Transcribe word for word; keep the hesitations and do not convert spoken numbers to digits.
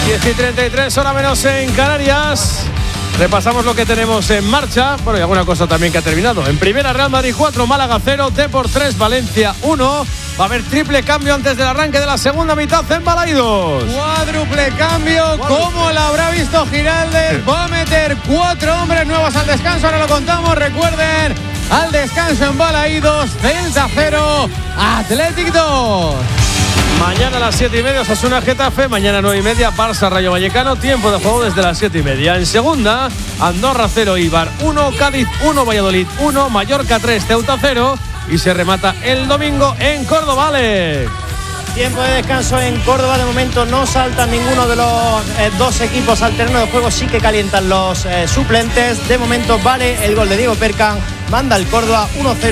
diez y treinta y tres, hora menos en Canarias. Repasamos lo que tenemos en marcha. Bueno, y alguna cosa también que ha terminado. En primera, Real Madrid cuatro, Málaga cero, Depor tres, Valencia uno. Va a haber triple cambio antes del arranque de la segunda mitad en Balaídos. Cuádruple cambio, ¿cómo lo habrá visto Giraldez? Va a meter cuatro hombres nuevos al descanso, ahora lo contamos. Recuerden, al descanso en Balaídos, Celta cero, Athletic dos. Mañana a las siete y media, Osasuna Getafe. Mañana nueve y media, Barça Rayo Vallecano. Tiempo de juego desde las siete y media. En segunda, Andorra cero, Eibar uno, Cádiz uno, Valladolid uno, Mallorca tres, Ceuta cero. Y se remata el domingo en Córdoba, Alex. Tiempo de descanso en Córdoba. De momento no saltan ninguno de los eh, dos equipos al terreno de juego. Sí que calientan los eh, suplentes. De momento vale el gol de Diego Percan. Manda el Córdoba uno cero.